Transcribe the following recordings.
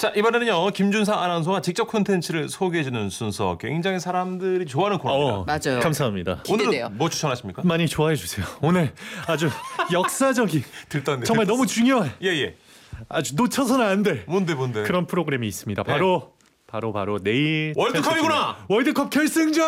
자, 이번에는요. 김준상 아나운서가 직접 콘텐츠를 소개해주는 순서. 굉장히 사람들이 좋아하는 코너입니다. 맞아요. 감사합니다. 기대돼요. 오늘은 뭐 추천하십니까? 많이 좋아해 주세요. 오늘 아주 역사적인 들떴네. 정말 너무 중요한 예예. 아주 놓쳐서는 안 될 뭔데? 그런 프로그램이 있습니다. 네. 바로 내일 월드컵이구나. 월드컵 결승전.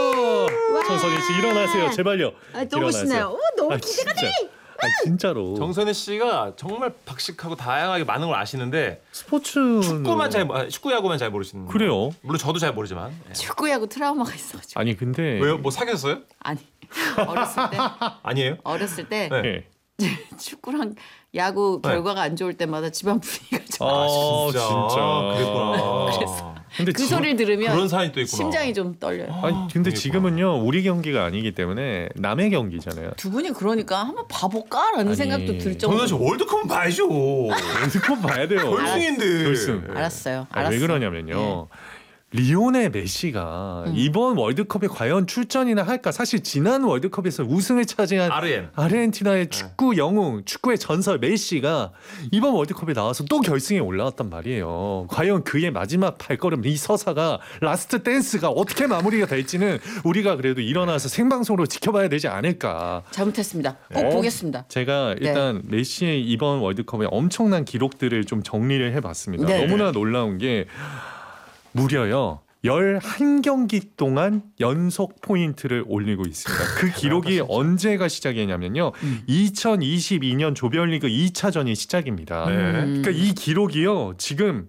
정선희 씨 일어나세요. 제발요. 너무 신나요. 너무 기대가 돼. 진짜로. 정선희 씨가 정말 박식하고 다양하게 많은 걸 아시는데 스포츠 축구 야구만 잘 모르시는. 그래요. 물론 저도 잘 모르지만. 축구야구 트라우마가 있어가지고. 아니 근데 왜요? 뭐 사귀었어요? 아니 어렸을 때 아니에요? 때 네. 네. 축구랑 야구 결과가 안 좋을 때마다 집안 분위기가 좀 진짜. 그랬구나. 그래서 근데 그 소리를 들으면 그런 사연이 또 있구나. 심장이 좀 떨려요. 아니 근데 그러니까. 지금은요 우리 경기가 아니기 때문에 남의 경기잖아요. 두 분이 그러니까 한번 봐볼까라는 아니, 생각도 들 정도로. 정선희 씨 월드컵은 봐야죠. 월드컵 봐야 돼요. 결승인데. 결승. 알았어요. 왜 그러냐면요. 리오넬 메시가 이번 월드컵에 과연 출전이나 할까? 사실 지난 월드컵에서 우승을 차지한 아르헨티나의 축구 영웅, 축구의 전설 메시가 이번 월드컵에 나와서 또 결승에 올라왔단 말이에요. 과연 그의 마지막 발걸음, 이 서사가 라스트 댄스가 어떻게 마무리가 될지는 우리가 그래도 일어나서 생방송으로 지켜봐야 되지 않을까. 잘못했습니다. 꼭 보겠습니다. 제가 일단 메시의 이번 월드컵의 엄청난 기록들을 좀 정리를 해봤습니다. 네. 너무나 놀라운 게 무려요 11경기 동안 연속 포인트를 올리고 있습니다. 그 기록이 언제가 시작이냐면요 2022년 조별리그 2차전이 시작입니다. 그러니까 이 기록이요 지금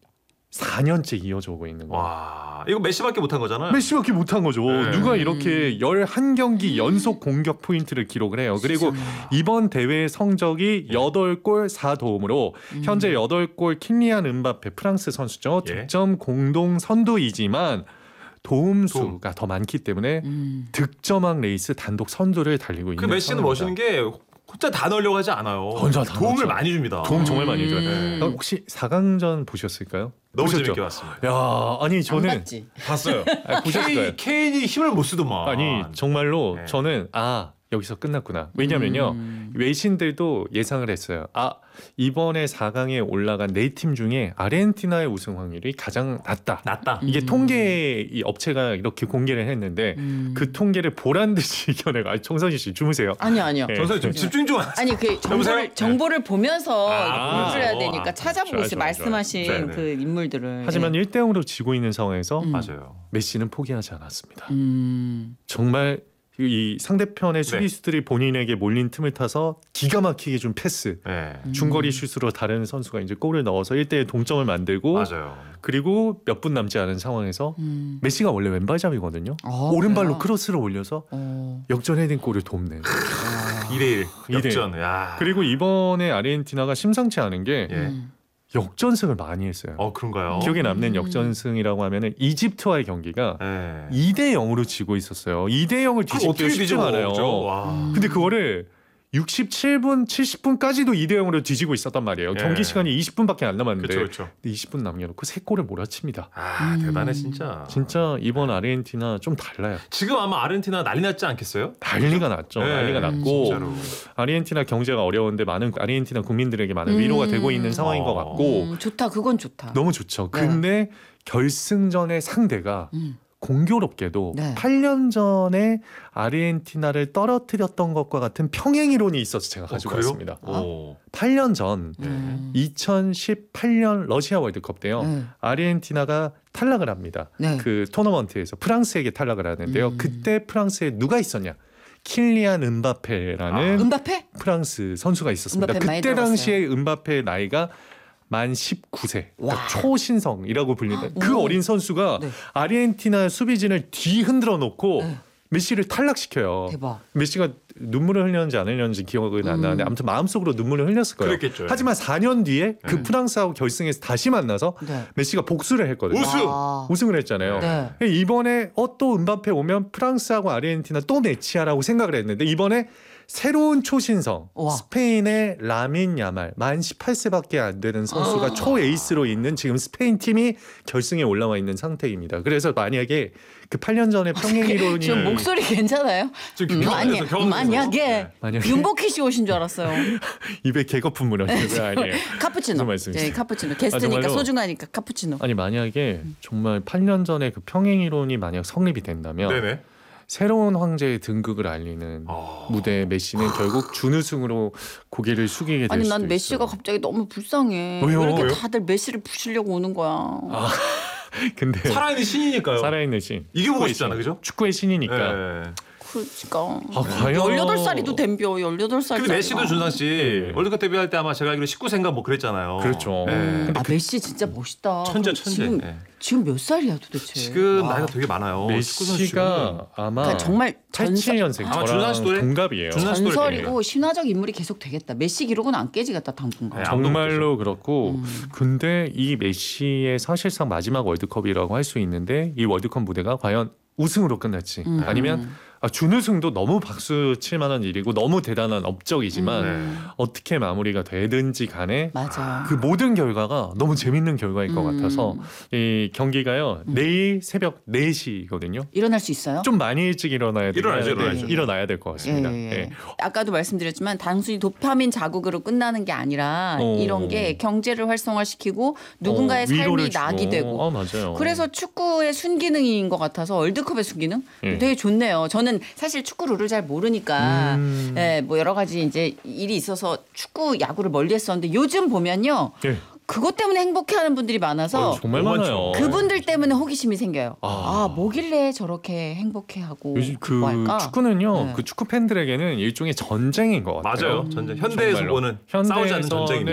4년째 이어져 오고 있는 거예요. 와, 이거 메시밖에 못한 거잖아요. 메시밖에 못한 거죠. 네. 누가 이렇게 11경기 연속 공격 포인트를 기록을 해요. 그리고 이번 대회 성적이 8골 4도움으로 현재 8골 킬리안 음바페 프랑스 선수죠. 예. 득점 공동 선두이지만 도움수가 더 많기 때문에 득점왕 레이스 단독 선두를 달리고 있는 그 메시는 상황입니다. 멋있는 게 혼자 다 넣으려고 하지 않아요. 혼자 다 도움을 넣죠. 많이 줍니다. 도움 정말 많이 줘요. 네. 혹시 4강전 보셨을까요? 너무 보셨죠? 재밌게 봤습니다. 야, 아니 안 저는 봤지. 봤어요. 보셨을 거예요. 케인이 힘을 못 쓰더만. 아니 정말로 네. 저는 여기서 끝났구나. 왜냐면요 외신들도 예상을 했어요. 이번에 4강에 올라간 4팀 중에 아르헨티나의 우승 확률이 가장 낮다. 이게 통계 이 업체가 이렇게 공개를 했는데 그 통계를 보란 듯이 이겨내가. 정선희 씨 주무세요. 아니요. 네. 정선이 좀 집중 좀 하세요. 아니 그 정보를 보면서 공부를 해야 되니까 찾아보고 좋아요, 있어요. 좋아요. 말씀하신 좋아요. 네네. 그 인물들을. 하지만 1대0으로 지고 있는 상황에서 맞아요. 메시는 포기하지 않았습니다. 음. 정말 이 상대편의 수비수들이 본인에게 몰린 틈을 타서 기가 막히게 준 패스. 네. 중거리 슛으로 다른 선수가 이제 골을 넣어서 1대1 동점을 만들고 맞아요. 그리고 몇 분 남지 않은 상황에서 메시가 원래 왼발잡이거든요. 오른발로 그래요? 크로스를 올려서 역전 헤딩골을 돕는. 2대1 2대1. 역전. 야. 그리고 이번에 아르헨티나가 심상치 않은 게 예. 역전승을 많이 했어요. 그런가요? 기억에 남는 역전승이라고 하면은 이집트와의 경기가 네. 2대0으로 지고 있었어요. 2대0을 그거 어떻게 뒤집기가 쉽지 않아요. 그죠? 와. 근데 그거를 67분, 70분까지도 2대0으로 뒤지고 있었단 말이에요. 예. 경기 시간이 20분밖에 안 남았는데 그렇죠. 20분 남겨놓고 3골을 몰아칩니다. 대단해 진짜. 진짜 이번 아르헨티나 좀 달라요. 지금 아마 아르헨티나 난리 났지 않겠어요? 난리가 났죠. 네, 난리가 났고 진짜로. 아르헨티나 경제가 어려운데 많은 아르헨티나 국민들에게 많은 위로가 되고 있는 상황인 것 같고 좋다. 그건 좋다. 너무 좋죠. 근데 결승전의 상대가 공교롭게도 네. 8년 전에 아르헨티나를 떨어뜨렸던 것과 같은 평행 이론이 있어서 제가 가지고 그래요? 왔습니다. 오. 8년 전 네. 2018년 러시아 월드컵 때요. 아르헨티나가 탈락을 합니다. 네. 그 토너먼트에서 프랑스에게 탈락을 하는데요. 그때 프랑스에 누가 있었냐? 킬리안 음바페라는 음바페? 프랑스 선수가 있었습니다. 음바페 많이 그때 들어봤어요. 당시에 음바페의 나이가 만 19세, 그러니까 초신성이라고 불리는 그 어린 선수가 네. 아르헨티나 수비진을 뒤흔들어 놓고 메시를 탈락시켜요. 대박. 메시가 눈물을 흘렸는지 안 흘렸는지 기억은 안 나는데 아무튼 마음속으로 눈물을 흘렸을 거예요. 그랬겠죠. 하지만 4년 뒤에 그 프랑스하고 결승에서 다시 만나서 네. 메시가 복수를 했거든요. 우승을 했잖아요. 네. 이번에 또 음바페 오면 프랑스하고 아르헨티나 또 매치하라고 생각을 했는데 이번에 새로운 초신성 와. 스페인의 라민 야말 만 18세밖에 안 되는 선수가 초에이스로 있는 지금 스페인 팀이 결승에 올라와 있는 상태입니다. 그래서 만약에 그 8년 전에 평행 이론이 지금 목소리 괜찮아요? 만약에 만약에. 윤복희 씨 오신 줄 알았어요. 입에 개거품 물었는데 아니에요. 카푸치노. 무슨 말씀이세요? 네, 카푸치노. 게스트니까 정말로? 소중하니까 카푸치노. 아니 만약에 정말 8년 전에 그 평행 이론이 만약 성립이 된다면 네네. 새로운 황제의 등극을 알리는 무대에 메시는 결국 준우승으로 고개를 숙이게 될 아니 수도 난 메시가 있어요. 갑자기 너무 불쌍해. 왜요? 왜 이렇게 왜요? 다들 메시를 부시려고 오는 거야. 근데 살아있는 신이니까요. 살아있는 신. 이게 축구의 멋있잖아, 신. 그죠? 축구의 신이니까. 네. 그러니까. 과연 18살이도 덤벼. 18살짜리. 근데 메시도 준상 씨 월드컵 데뷔할 때 아마 제가 알기로 19세인가 뭐 그랬잖아요. 그렇죠. 네. 근데 메시 진짜 멋있다. 천재, 그럼 천재. 지금, 네. 지금 몇 살이야 도대체? 지금 와. 나이가 되게 많아요. 메시가 아마 그러니까 정말 87년생 아마 준상 저랑 씨 또래? 동갑이에요. 준상 씨 또래 전설이고 신화적 인물이 계속 되겠다. 메시 기록은 안 깨지겠다 당분간. 네. 정말로 그렇고 근데 이 메시의 사실상 마지막 월드컵이라고 할 수 있는데 이 월드컵 무대가 과연 우승으로 끝날지 아니면 준우승도 너무 박수 칠 만한 일이고 너무 대단한 업적이지만 어떻게 마무리가 되든지 간에 맞아. 그 모든 결과가 너무 재밌는 결과일 것 같아서 이 경기가요 내일 새벽 4시거든요. 일어날 수 있어요? 좀 많이 일찍 일어나야 일어나야죠. 일어나야 될 것 같습니다. 예. 예. 아까도 말씀드렸지만 단순히 도파민 자극으로 끝나는 게 아니라 이런 게 경제를 활성화시키고 누군가의 위로를 삶이 낙이 주고. 되고 맞아요. 그래서 축구의 순기능인 것 같아서 월드컵의 순기능 예. 되게 좋네요. 저는 사실 축구 룰을 잘 모르니까 예, 뭐 여러 가지 이제 일이 있어서 축구 야구를 멀리했었는데 요즘 보면요. 예. 그것 때문에 행복해하는 분들이 많아서 정말 너무 많아요. 많죠. 그분들 때문에 호기심이 생겨요. 뭐길래 저렇게 행복해하고 요즘 그 기뻐할까? 축구는요, 네. 그 축구 팬들에게는 일종의 전쟁인 것 같아요. 맞아요. 전쟁. 현대에서 정말로. 보는 싸우지 않는 전쟁입니다.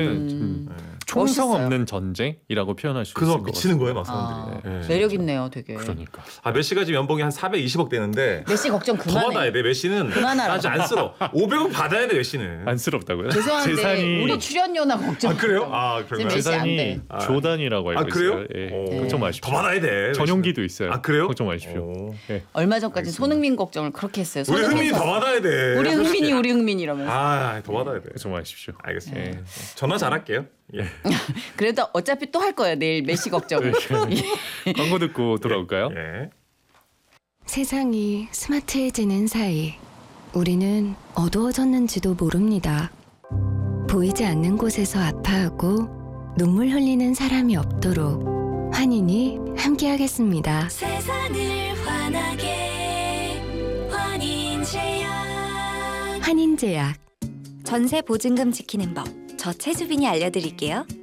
총성 멋있어요. 없는 전쟁이라고 표현할 수 그래서 있을 것 미치는 같아요. 거예요, 막 사람들이. 네. 매력 있네요, 되게. 그러니까. 아 메시가 지금 연봉이 한 420억 되는데 메시 걱정 더 받아야 그만해. 돼. 메시는 그만하라고. 아주 안쓰러워. 500억 받아야 돼 메시는. 안쓰럽다고요? 죄송한데 재산이 우리 출연료나 걱정. 아 그래요? 아 그런가요? 메시 안 돼. 재산이 조단이라고 알고 아 그래요? 있어요. 예. 오. 걱정 마십시오. 더 받아야 돼. 전용기도 있어요. 아 그래요? 걱정 마십시오. 오. 예. 얼마 전까지 손흥민 걱정을 그렇게 했어요. 우리 손흥민 흥민이 더 선수. 받아야 돼. 우리 흥민이 우리 흥민 이러면서. 아더 받아야 돼. 걱정 마십시오. 알겠습니다. 예. 전화 잘할게요. 예. 그래도 어차피 또 할 거예요 내일 메시 걱정을. 광고 듣고 돌아올까요? 예. 세상이 스마트해지는 사이 우리는 어두워졌는지도 모릅니다. 보이지 않는 곳에서 아파하고 눈물 흘리는 사람이 없도록 환인이 함께하겠습니다. 세상을 환하게 환인제약. 환인제약 전세 보증금 지키는 법. 저 최수빈이 알려드릴게요.